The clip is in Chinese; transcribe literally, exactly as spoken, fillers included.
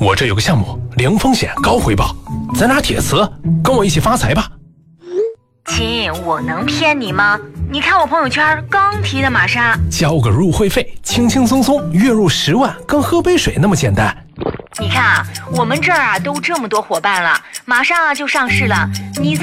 我这有个项目，零风险高回报，咱俩铁磁，跟我一起发财吧。 亲，我能骗你吗？你看我朋友圈刚提的玛莎， 交个入会费，轻轻松松月入十万，跟喝杯水那么简单。 你看啊，我们这儿啊都这么多伙伴了，马上啊就上市了，你在